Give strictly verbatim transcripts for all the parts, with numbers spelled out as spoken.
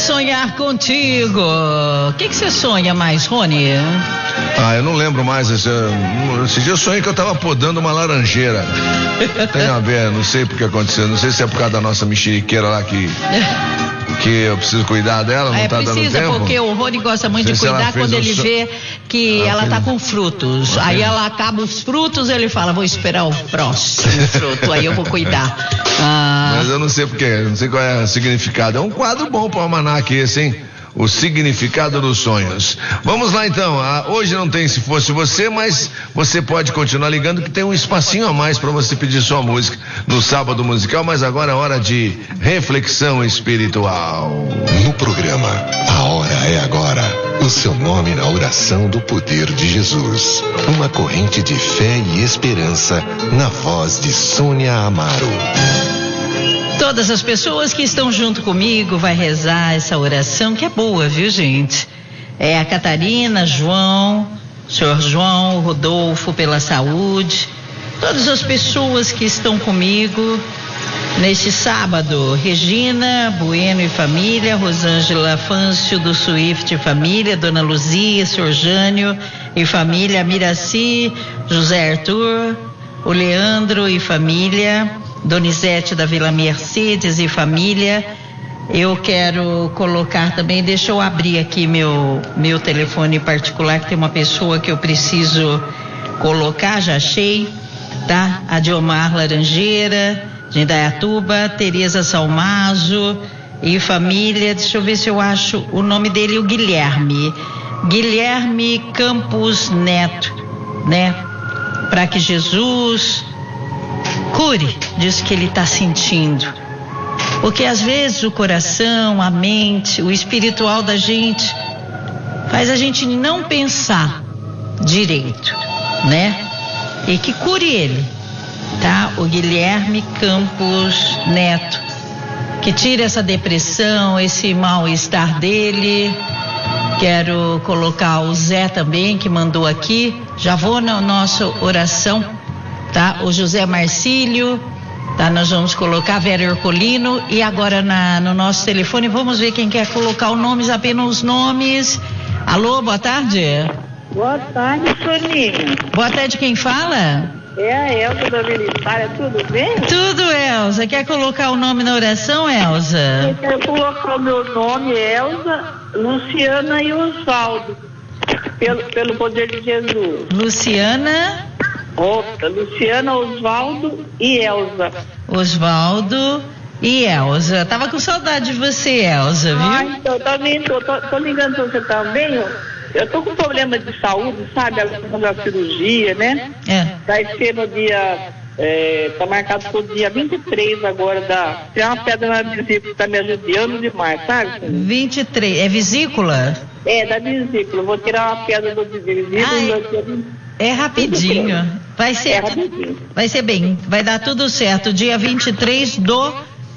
sonhar contigo. O que que você sonha mais, Rony? Ah, eu não lembro mais. Esse, esse dia eu sonhei que eu tava podando uma laranjeira. Tem a ver, não sei porque aconteceu. Não sei se é por causa da nossa mexeriqueira lá que... que eu preciso cuidar dela, não é, tá dando tempo. Precisa, porque o Rony gosta muito de cuidar quando ele so... vê que ela, ela tá com frutos. Aí ela acaba os frutos, ele fala, vou esperar o próximo fruto, aí eu vou cuidar. Ah... Mas eu não sei porque, não sei qual é o significado. É um quadro bom para o almanaque esse, hein? O significado dos sonhos. Vamos lá então. Ah, hoje não tem Se Fosse Você, mas você pode continuar ligando que tem um espacinho a mais para você pedir sua música no Sábado Musical, mas agora é hora de reflexão espiritual. No programa A Hora é Agora, o seu nome na oração do poder de Jesus. Uma corrente de fé e esperança na voz de Sônia Amaro. Todas as pessoas que estão junto comigo vai rezar essa oração que é boa, viu, gente? É a Catarina, João, o senhor João, o Rodolfo pela saúde, todas as pessoas que estão comigo neste sábado. Regina, Bueno e família, Rosângela Fâncio do Swift e família, Dona Luzia, senhor Jânio e família, Miraci, José Arthur, o Leandro e família, Donizete da Vila Mercedes e família. Eu quero colocar também, deixa eu abrir aqui meu, meu telefone particular, que tem uma pessoa que eu preciso colocar, já achei, tá? A Diomar Laranjeira, de Indaiatuba, Tereza Salmazo e família, deixa eu ver se eu acho o nome dele, o Guilherme, Guilherme Campos Neto, né? Para que Jesus cure disso que ele está sentindo, porque às vezes o coração, a mente, o espiritual da gente faz a gente não pensar direito, né? E que cure ele, tá? O Guilherme Campos Neto, que tire essa depressão, esse mal-estar dele. Quero colocar o Zé também, que mandou aqui, já vou na nossa oração, tá? O José Marcílio, tá? Nós vamos colocar Vera Ercolino e agora na, no nosso telefone vamos ver quem quer colocar os nomes, apenas os nomes. Alô, boa tarde. Boa tarde, Soninha. Boa tarde, quem fala? É a Elza da Militária, tudo bem? Tudo, Elza. Quer colocar o nome na oração, Elza? Eu quero colocar o meu nome, Elza, Luciana e Osvaldo, pelo, pelo poder de Jesus. Luciana... Outra, Luciana, Osvaldo e Elza. Osvaldo e Elza. Tava com saudade de você, Elza, viu? Ah, então, também tô, tô, tô ligando pra você também, eu, eu tô com problema de saúde, sabe? A questão da cirurgia, né? É. Vai ser no dia, é, tá marcado pro dia vinte e três agora, da, tem uma pedra na vesícula que tá me ajudando demais, sabe? vinte e três, é vesícula? É, da vesícula, vou tirar uma pedra do vesícula. É rapidinho. Vai ser, é rapidinho. Vai ser bem, vai dar tudo certo. Dia vinte e três do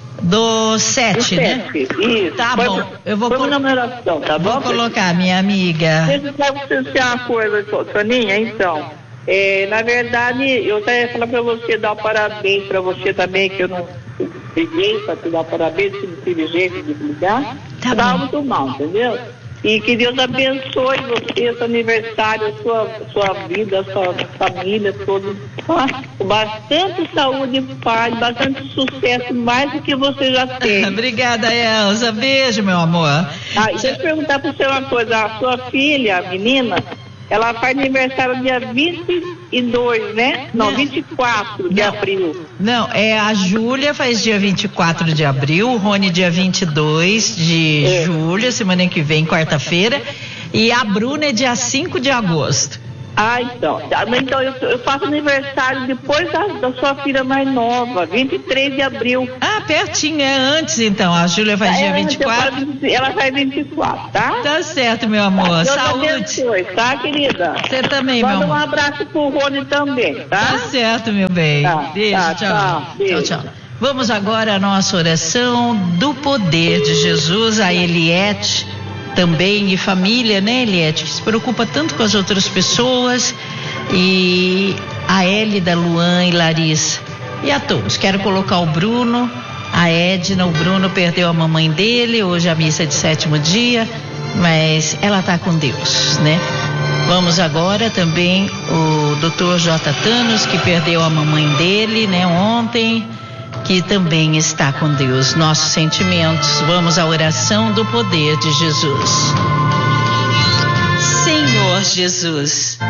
do sete, né? Isso. Tá foi, bom. Eu vou por numeração, tá bom? Vou colocar, minha amiga. Deixa eu você uma coisa, Soninha, então. É, na verdade, eu até ia falar pra você dar um parabéns pra você também, que eu não liguei pra te dar parabéns, se não tive jeito de ligar. Tá Tava bom. muito mal, entendeu? E que Deus abençoe você, esse aniversário, a sua, sua vida, a sua família, todos. Ah, bastante saúde, paz, bastante sucesso, mais do que você já tem. Obrigada, Elza. Beijo, meu amor. Ah, deixa eu perguntar para você uma coisa. A sua filha, a menina, ela faz aniversário dia vinte e dois, né? Não, vinte e quatro de abril. Não, é a Júlia faz dia vinte e quatro de abril, o Rony dia vinte e dois de é. julho, semana que vem, quarta-feira, e a Bruna é dia cinco de agosto. Ah, então. Então eu, eu faço aniversário depois da, da sua filha mais nova, vinte e três de abril. Ah, pertinho, é antes então. A Júlia faz dia vinte e quatro. Ela faz vinte e quatro, tá? Tá certo, meu amor. Deus saúde. Abençoe, tá, querida? Você também, Manda meu amor. Manda um abraço pro Rony também, tá? Tá certo, meu bem. Tá, beijo, tá, tchau. Tá, beijo. Tchau, tchau. Vamos agora à nossa oração do poder de Jesus, a Eliette também, e família, né, Eliette, que se preocupa tanto com as outras pessoas, e a Hélida, Luan e Larissa, e a todos. Quero colocar o Bruno, A Edna, o Bruno perdeu a mamãe dele, hoje a missa é de sétimo dia, mas ela está com Deus, né? Vamos agora também o doutor J. Thanos, que perdeu a mamãe dele, né, ontem, que também está com Deus. Nossos sentimentos. Vamos à oração do poder de Jesus. Senhor Jesus,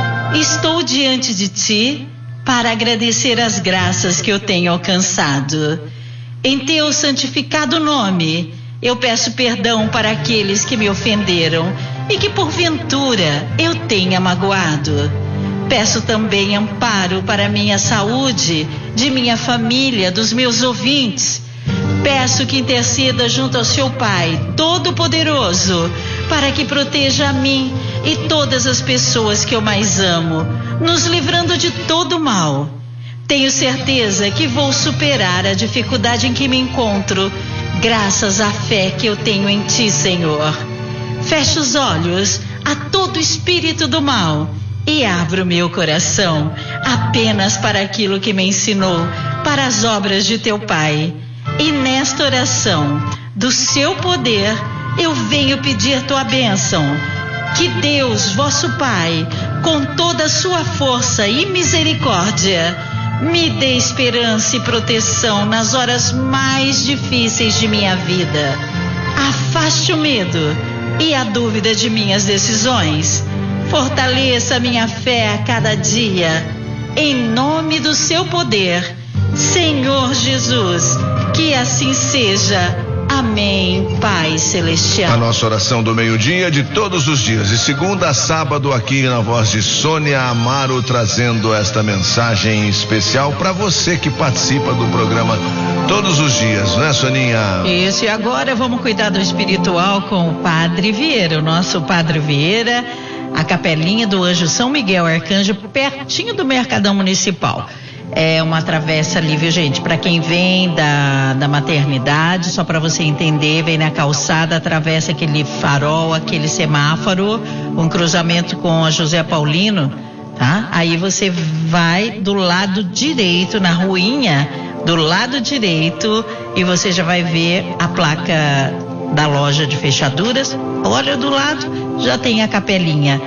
estou diante de Ti para agradecer as graças que eu tenho alcançado. Em Teu santificado nome, eu peço perdão para aqueles que me ofenderam e que porventura eu tenha magoado. Peço também amparo para minha saúde, de minha família, dos meus ouvintes. Peço que interceda junto ao Seu Pai Todo-Poderoso, para que proteja a mim e todas as pessoas que eu mais amo, nos livrando de todo mal. Tenho certeza que vou superar a dificuldade em que me encontro, graças à fé que eu tenho em Ti, Senhor. Fecho os olhos a todo espírito do mal e abro meu coração apenas para aquilo que me ensinou, para as obras de Teu Pai. E nesta oração do Seu poder, eu venho pedir Tua bênção. Que Deus, vosso Pai, com toda a sua força e misericórdia, me dê esperança e proteção nas horas mais difíceis de minha vida. Afaste o medo e a dúvida de minhas decisões. Fortaleça minha fé a cada dia. Em nome do Seu poder, Senhor Jesus, que assim seja. Amém, Pai Celestial. A nossa oração do meio-dia de todos os dias, de segunda a sábado, aqui na voz de Sônia Amaro, trazendo esta mensagem especial para você que participa do programa todos os dias, né, Soninha? Isso, e agora vamos cuidar do espiritual com o Padre Vieira, o nosso Padre Vieira, a capelinha do Anjo São Miguel Arcanjo, pertinho do Mercadão Municipal. É uma travessa ali, viu, gente? Para quem vem da, da maternidade, só para você entender, vem na calçada, atravessa aquele farol, aquele semáforo, um cruzamento com a José Paulino, tá? Aí você vai do lado direito, na ruinha, do lado direito, e você já vai ver a placa da loja de fechaduras. Olha do lado, já tem a capelinha.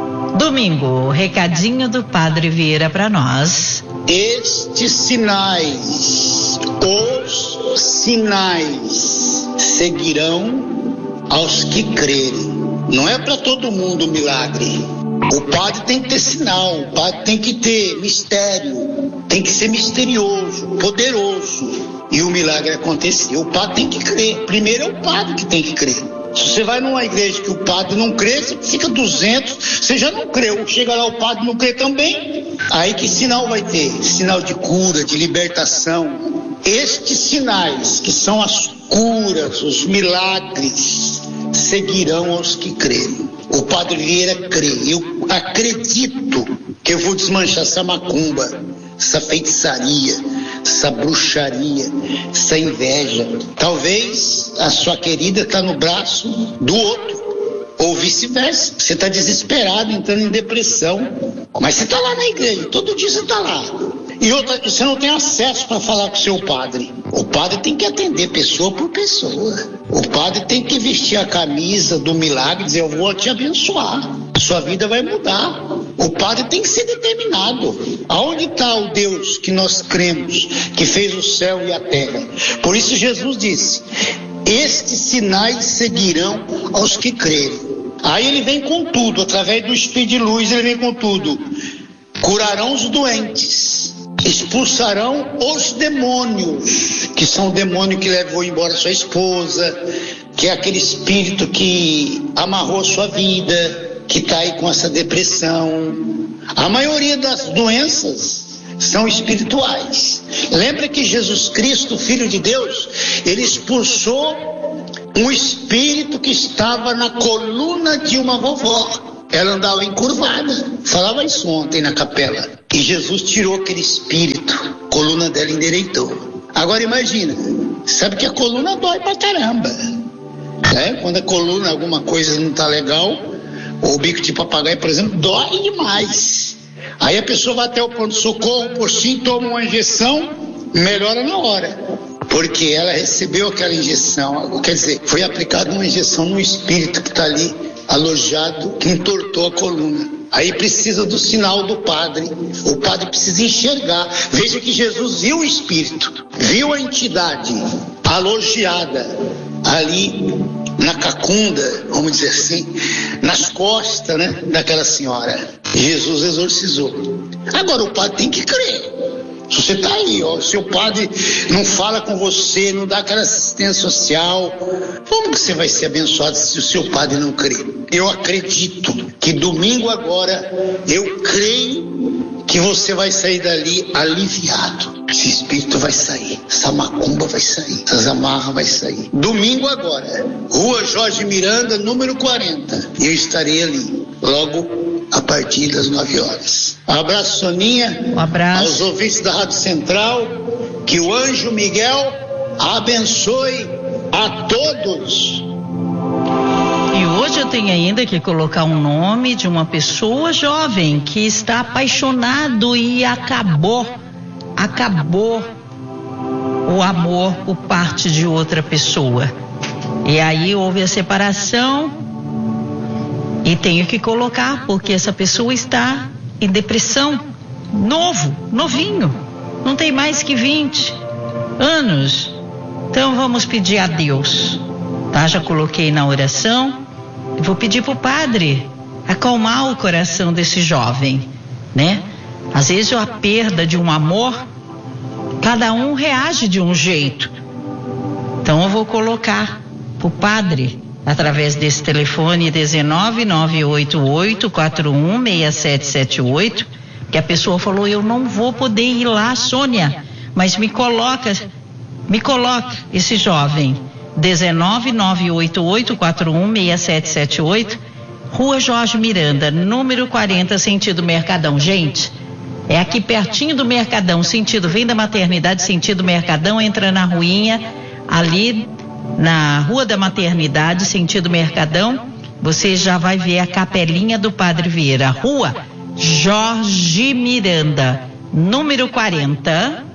Domingo, recadinho do Padre Vieira para nós. Estes sinais, os sinais, seguirão aos que crerem. Não é para todo mundo o milagre. O padre tem que ter sinal, o padre tem que ter mistério, tem que ser misterioso, poderoso. E o milagre acontecer. O padre tem que crer. Primeiro é o padre que tem que crer. Se você vai numa igreja que o padre não crê, você fica duzentos, você já não creu. Chega lá, o padre não crê também. Aí que sinal vai ter? Sinal de cura, de libertação. Estes sinais, que são as curas, os milagres, seguirão aos que crerem. O Padre Vieira crê. Eu acredito que eu vou desmanchar essa macumba, essa feitiçaria, essa bruxaria, essa inveja. Talvez a sua querida está no braço do outro, ou vice-versa. Você está desesperado, entrando em depressão, mas você está lá na igreja, todo dia você está lá. E outra, você não tem acesso para falar com o seu padre. O padre tem que atender pessoa por pessoa. O padre tem que vestir a camisa do milagre e dizer: eu vou te abençoar, sua vida vai mudar. O padre tem que ser determinado. Aonde está o Deus que nós cremos, que fez o céu e a terra? Por isso Jesus disse: estes sinais seguirão aos que crerem. Aí ele vem com tudo, através do Espírito de Luz, ele vem com tudo. Curarão os doentes, expulsarão os demônios, que são o demônio que levou embora sua esposa, que é aquele espírito que amarrou a sua vida, que está aí com essa depressão. A maioria das doenças são espirituais. Lembra que Jesus Cristo, Filho de Deus, ele expulsou um espírito que estava na coluna de uma vovó. Ela andava encurvada. Falava isso ontem na capela. E Jesus tirou aquele espírito, a coluna dela endireitou. Agora imagina, sabe que a coluna dói pra caramba, né? Quando a coluna, alguma coisa não tá legal, ou o bico de papagaio, por exemplo, dói demais. Aí a pessoa vai até o pronto-socorro, o postinho, toma uma injeção, melhora na hora. porque ela recebeu aquela injeção, quer dizer, foi aplicada uma injeção no espírito que está ali alojado, que entortou a coluna. Aí precisa do sinal do padre. O padre precisa enxergar. Veja que Jesus viu o espírito, viu a entidade alojada ali na cacunda, vamos dizer assim, nas costas, né, daquela senhora. Jesus exorcizou. Agora o padre tem que crer. Se você está aí, ó, seu padre não fala com você, não dá aquela assistência social, como que você vai ser abençoado se o seu padre não crê? Eu acredito que domingo agora, eu creio que você vai sair dali aliviado. Esse espírito vai sair, essa macumba vai sair, essas amarras vai sair. Domingo agora, Rua Jorge Miranda, número quarenta, eu estarei ali, logo a partir das nove horas. Um abraço, Soninha. Um abraço. Aos ouvintes da Rádio Central, que o anjo Miguel abençoe a todos. E hoje eu tenho ainda que colocar um nome de uma pessoa jovem que está apaixonado e acabou, acabou o amor por parte de outra pessoa. E aí houve a separação e tenho que colocar porque essa pessoa está em depressão, novo, novinho, não tem mais que vinte anos. Então vamos pedir a Deus, tá? Já coloquei na oração. Vou pedir pro padre acalmar o coração desse jovem, né? Às vezes a perda de um amor, cada um reage de um jeito. Então eu vou colocar pro padre através desse telefone dezenove nove oito oito quatro um seis sete sete oito, que a pessoa falou: eu não vou poder ir lá, Sônia, mas me coloca, me coloca esse jovem. dezenove nove oito oito quatro um seis sete sete oito, Rua Jorge Miranda, número quarenta, sentido Mercadão. Gente, é aqui pertinho do Mercadão, sentido, vem da maternidade, sentido Mercadão, entra na ruinha, ali na Rua da Maternidade, sentido Mercadão, você já vai ver a capelinha do Padre Vieira. Rua Jorge Miranda, número quarenta,